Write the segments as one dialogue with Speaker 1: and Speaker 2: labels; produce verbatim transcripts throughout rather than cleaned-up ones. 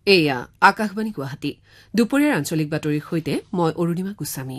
Speaker 1: এয়া আকাশবাণী গুৱাহাটী দুপৰীয়াৰ আঞ্চলিক বাতৰিৰ সৈতে মই অৰুণিমা গোস্বামী।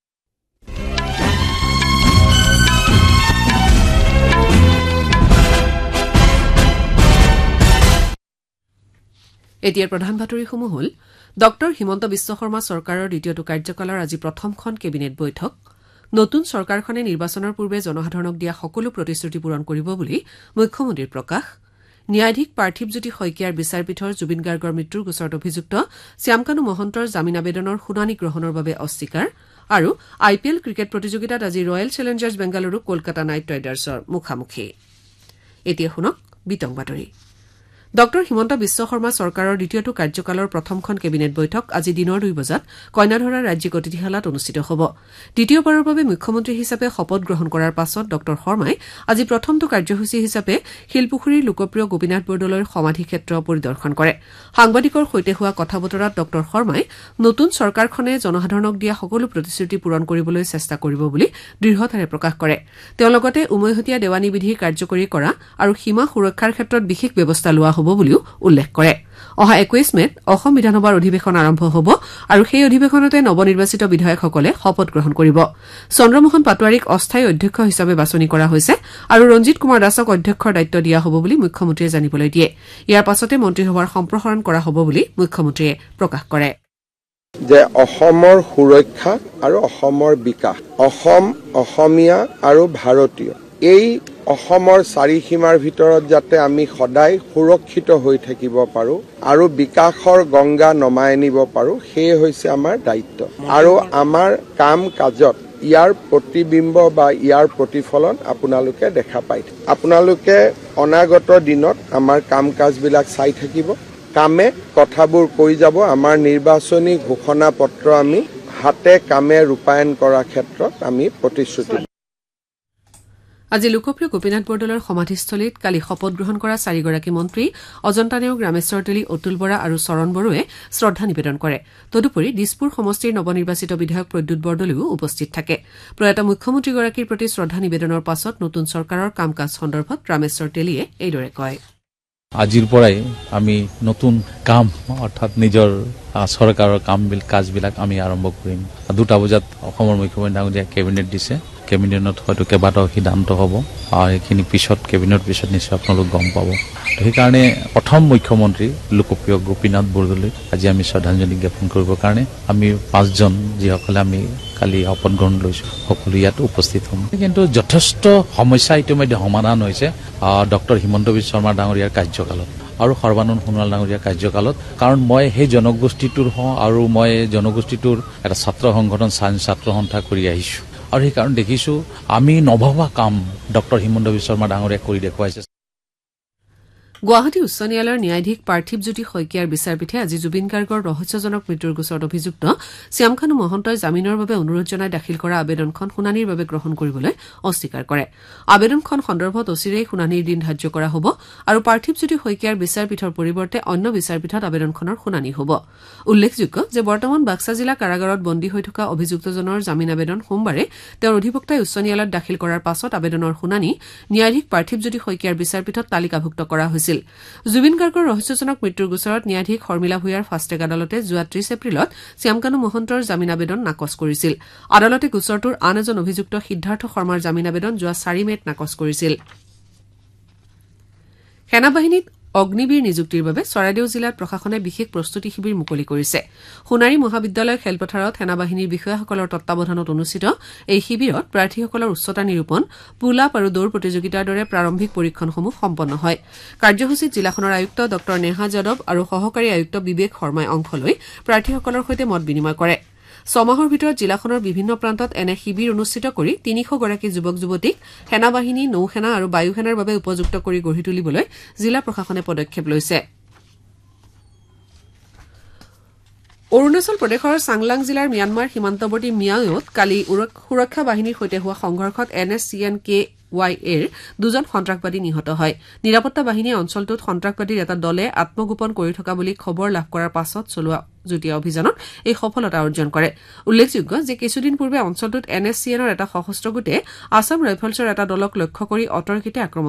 Speaker 1: এতিয়াৰ প্ৰধান বাতৰিসমূহ হ'ল ডক্টৰ হিমন্ত বিশ্ব শৰ্মা চৰকাৰৰ দ্বিতীয়টো কাৰ্যকালৰ আজি প্ৰথমখন কেবিনেট বৈঠক। নতুন চৰকাৰখনে নিৰ্বাচনৰ পূৰ্বে জনসাধাৰণক দিয়া সকলো প্ৰতিশ্ৰুতি পূৰণ কৰিব বুলি মুখ্যমন্ত্ৰীৰ প্ৰকাশ। ন্যায়াধীশ পাৰ্থিৱজ্যোতি শইকীয়াৰ বিচাৰপীঠৰ জুবিন গাৰ্গৰ মৃত্যুৰ গোচৰত অভিযুক্ত শ্যামকানু মহন্তৰ জামিন আবেদনৰ শুনানি গ্ৰহণৰ বাবে অস্বীকাৰ আৰু আই পি এল ক্ৰিকেট প্ৰতিযোগিতাত আজি royal Challengers Bengaluru Kolkata night ৰাইডাৰ্ছৰ মুখামুখি। এতিয়া শুনক বিতং বাতৰি। ডক্টৰ হিমন্ত বিশ্ব শৰ্মা চৰকাৰৰ দ্বিতীয়টো কাৰ্যকালৰ প্ৰথমখন কেবিনেট বৈঠক আজি দিনৰ দুই বজাত কইনাধৰা ৰাজ্যিক অতিথিশালাত অনুষ্ঠিত হ'ব। দ্বিতীয়বাৰৰ বাবে মুখ্যমন্ত্ৰী হিচাপে শপত গ্ৰহণ কৰাৰ পাছত ড শৰ্মাই আজি প্ৰথমটো কাৰ্যসূচী হিচাপে শিলপুখুৰীৰ লোকপ্ৰিয় গোপীনাথ বৰদলৈৰ সমাধিক্ষেত্ৰ পৰিদৰ্শন কৰে। সাংবাদিকৰ সৈতে হোৱা কথা বতৰাত ড শৰ্মাই নতুন চৰকাৰখনে জনসাধাৰণক দিয়া সকলো প্ৰতিশ্ৰুতি পূৰণ কৰিবলৈ চেষ্টা কৰিব বুলি দৃঢ়তাৰে প্ৰকাশ কৰে। তেওঁ লগতে উমৈহতীয়া দেৱানী বিধি কাৰ্যকৰী কৰা আৰু সীমা সুৰক্ষাৰ ক্ষেত্ৰত বিশেষ ব্যৱস্থা লোৱা হ'ব বুলিও উল্লেখ কৰে। অহা একৈশ মেত অসম বিধানসভাৰ অধিৱেশন আৰম্ভ হ'ব আৰু সেই অধিৱেশনতে নৱনিৰ্বাচিত বিধায়কসকলে শপত গ্ৰহণ কৰিব। চন্দ্ৰমোহন পাটোৱাৰীক অস্থায়ী অধ্যক্ষ হিচাপে বাছনি কৰা হৈছে আৰু ৰঞ্জিত কুমাৰ দাসক অধ্যক্ষৰ দায়িত্ব দিয়া হ'ব বুলি মুখ্যমন্ত্ৰীয়ে জানিবলৈ দিয়ে। ইয়াৰ পাছতে মন্ত্ৰীসভাৰ সম্প্ৰসাৰণ কৰা হ'ব বুলি মুখ্যমন্ত্ৰীয়ে প্ৰকাশ কৰে।
Speaker 2: যে অসমৰ সুৰক্ষা আৰু অসমৰ বিকাশ, অসম অসমীয়া আৰু ভাৰতীয়, এই অসমৰ চাৰি সীমাৰ ভিতৰত যাতে আমি সদায় সুৰক্ষিত হৈ থাকিব পাৰো আৰু বিকাশৰ গংগা নমাই আনিব পাৰো, সেয়ে হৈছে আমাৰ দায়িত্ব। আৰু আমাৰ কাম কাজত ইয়াৰ প্ৰতিবিম্ব বা ইয়াৰ প্ৰতিফলন আপোনালোকে দেখা পায়। আপোনালোকে অনাগত দিনত আমাৰ কাম কাজবিলাক চাই থাকিব, কামে কথাবোৰ কৈ যাব। আমাৰ নিৰ্বাচনী ঘোষণা পত্ৰ আমি হাতে কামে ৰূপায়ণ কৰাৰ ক্ষেত্ৰত আমি প্ৰতিশ্ৰুতি।
Speaker 1: আজি লোকপ্ৰিয় গোপীনাথ বৰদলৈৰ সমাধিস্থলীত কালি শপত গ্ৰহণ কৰা চাৰিগৰাকী মন্ত্ৰী অজন্তা নেওগ, ৰামেশ্বৰ তেলী, অতুল বৰা আৰু চৰণ বড়োৱে শ্ৰদ্ধা নিবেদন কৰে। তদুপৰি দিছপুৰ সমষ্টিৰ নৱনিৰ্বাচিত বিধায়ক প্ৰদ্যুৎ বৰদলৈও উপস্থিত থাকে। প্ৰয়াত মুখ্যমন্ত্ৰীগৰাকীৰ প্ৰতি শ্ৰদ্ধা নিবেদনৰ পাছত নতুন চৰকাৰৰ কাম কাজ সন্দৰ্ভত ৰামেশ্বৰ তেলীয়ে এইদৰে কয়।
Speaker 3: আজিৰ পৰাই আমি নতুন কাম অৰ্থাৎ নিজৰ চৰকাৰৰ কাম কাজবিলাক আমি আৰম্ভ কৰিম। দুটা বজাত অসমৰ মুখ্যমন্ত্ৰী ডাঙৰীয়া কেবিনেট দিছে। কেবিনেটত হয়তো কেইবাটাও সিদ্ধান্ত হ'ব আৰু সেইখিনি পিছত কেবিনেটৰ পিছত নিশ্চয় আপোনালোক গম পাব। সেইকাৰণে প্ৰথম মুখ্যমন্ত্ৰী লোকপ্ৰিয় গোপীনাথ বৰদলৈ আজি আমি শ্ৰদ্ধাঞ্জলি জ্ঞাপন কৰিবৰ কাৰণে আমি পাঁচজন যিসকলে আমি কালি শপত গ্ৰহণ লৈছোঁ সকলো ইয়াত উপস্থিত হ'ম। কিন্তু যথেষ্ট সমস্যা ইতিমধ্যে সমাধান হৈছে ডক্টৰ হিমন্ত বিশ্ব শৰ্মা ডাঙৰীয়াৰ কাৰ্যকালত আৰু সৰ্বানন্দ সোণোৱাল ডাঙৰীয়াৰ কাৰ্যকালত। কাৰণ মই সেই জনগোষ্ঠীটোৰ হওঁ আৰু মই জনগোষ্ঠীটোৰ এটা ছাত্ৰ সংগঠন ছাত্ৰ সন্থা কৰি আহিছোঁ আৰু সেইকাৰণে দেখিছোঁ আমি নভবা কাম ডক্টৰ হিমন্ত বিশ্ব শৰ্মা ডাঙৰীয়াই কৰি দেখুৱাইছে।
Speaker 1: গুৱাহাটী উচ্চ ন্যায়ালয়ৰ ন্যায়াধীশ পাৰ্থিৱজ্যোতি শইকীয়াৰ বিচাৰপীঠে আজি জুবিন গাৰ্গৰ ৰহস্যজনক মৃত্যুৰ গোচৰত অভিযুক্ত শ্যামকানু মহন্তই জামিনৰ বাবে অনুৰোধ জনাই দাখিল কৰা আবেদনখন শুনানিৰ বাবে গ্ৰহণ কৰিবলৈ অস্বীকাৰ কৰে। আবেদনখন সন্দৰ্ভত অচিৰেই শুনানিৰ দিন ধাৰ্য কৰা হ'ব আৰু পাৰ্থিৱজ্যোতি শইকীয়াৰ বিচাৰপীঠৰ পৰিৱৰ্তে অন্য বিচাৰপীঠত আবেদনখনৰ শুনানি হ'ব। উল্লেখযোগ্য যে বৰ্তমান বাক্সা জিলা কাৰাগাৰত বন্দী হৈ থকা অভিযুক্তজনৰ জামিন আবেদন সোমবাৰে তেওঁৰ অধিবক্তাই উচ্চ ন্যায়ালয়ত দাখিল কৰাৰ পাছত আবেদনৰ শুনানি ন্যায়াধীশ পাৰ্থিৱজ্যোতি শইকীয়াৰ বিচাৰপীঠত তালিকাভুক্ত কৰা হৈছিল। জুবিন গাৰ্গৰ ৰহস্যজনক মৃত্যুৰ গোচৰত ন্যায়াধীশ শৰ্মিলা ভূঞাৰ ফাষ্টেগ আদালতে যোৱা ত্ৰিশ এপ্ৰিলত শ্যামকানু মহন্তৰ জামিন আবেদন নাকচ কৰিছিল। আদালতে গোচৰটোৰ আন এজন অভিযুক্ত সিদ্ধাৰ্থ শৰ্মাৰ জামিন আবেদন যোৱা চাৰি মেত নাকচ কৰিছিল। সেনাবাহিনীত অগ্নিবীৰ নিযুক্তিৰ বাবে চৰাইদেউ জিলাত প্ৰশাসনে বিশেষ প্ৰস্তুতি শিবিৰ মুকলি কৰিছে। সোণাৰী মহাবিদ্যালয় খেলপথাৰত সেনাবাহিনীৰ বিষয়াসকলৰ তত্বাৱধানত অনুষ্ঠিত এই শিবিৰত প্ৰাৰ্থীসকলৰ উচ্চতা নিৰূপণ, পুল আপ আৰু দৌৰ প্ৰতিযোগিতাৰ দৰে প্ৰাৰম্ভিক পৰীক্ষণসমূহ সম্পন্ন হয়। কাৰ্যসূচীত জিলাখনৰ আয়ুক্ত ড নেহা যাদৱ আৰু সহকাৰী আয়ুক্ত বিবেক শৰ্মাই অংশ লৈ প্ৰাৰ্থীসকলৰ সৈতে মত বিনিময় কৰে। ছমাহৰ ভিতৰত জিলাখনৰ বিভিন্ন প্ৰান্তত এনে শিবিৰ অনুষ্ঠিত কৰি তিনিশ গৰাকী যুৱক যুৱতীক সেনাবাহিনী, নৌসেনা আৰু বায়ুসেনাৰ বাবে উপযুক্ত কৰি গঢ়ি তুলিবলৈ জিলা প্ৰশাসনে পদক্ষেপ লৈছে। অৰুণাচল প্ৰদেশৰ চাংলাং জিলাৰ ম্যানমাৰ সীমান্তৱৰ্তী মিয়াওত কালি সুৰক্ষা বাহিনীৰ সৈতে হোৱা সংঘৰ্ষত N S C N K Y এৰ দুজন সন্ত্ৰাসবাদী নিহত হয়। নিৰাপত্তা বাহিনীয়ে অঞ্চলটোত সন্ত্ৰাসবাদীৰ এটা দলে আত্মগোপন কৰি থকা বুলি খবৰ লাভ কৰাৰ পাছত চলোৱা যুটীয়া অভিযানত এই সফলতা অৰ্জন কৰে। উল্লেখযোগ্য যে কিছুদিন পূৰ্বে অঞ্চলটোত এন এছ চি এনৰ এটা সশস্ত্ৰ গোটে আছাম ৰাইফলছৰ এটা দলক লক্ষ্য কৰি অতৰ্কিতে আক্ৰমণ